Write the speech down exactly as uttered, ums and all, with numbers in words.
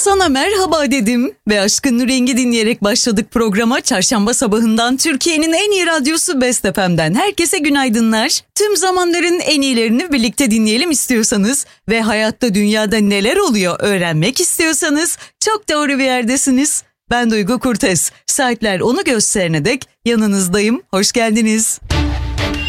Sana merhaba dedim ve Aşkın Rengi dinleyerek başladık programa. Çarşamba sabahından Türkiye'nin en iyi radyosu Best F M'den herkese günaydınlar. Tüm zamanların en iyilerini birlikte dinleyelim istiyorsanız ve hayatta dünyada neler oluyor öğrenmek istiyorsanız çok doğru bir yerdesiniz. Ben Duygu Kurtes. Saatler onu gösterene dek yanınızdayım. Hoş geldiniz.